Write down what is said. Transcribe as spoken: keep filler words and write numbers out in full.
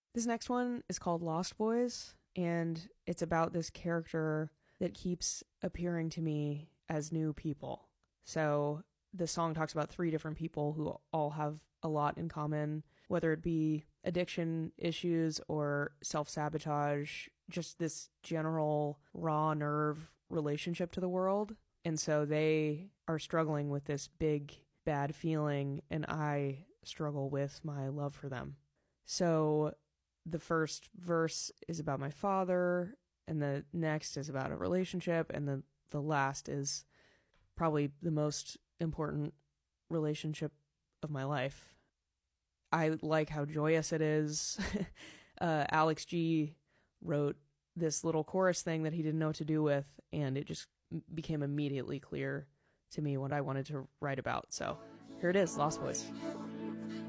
This next one is called Lost Boys, and it's about this character that keeps appearing to me as new people. So the song talks about three different people who all have a lot in common, whether it be addiction issues or self-sabotage, just this general raw nerve relationship to the world. And so they are struggling with this big, bad feeling, and I struggle with my love for them. So the first verse is about my father, and the next is about a relationship, and the, the last is probably the most important relationship of my life. I like how joyous it is. uh, Alex G wrote this little chorus thing that he didn't know what to do with, and it just became immediately clear to me what I wanted to write about. So here it is, Lost Boys.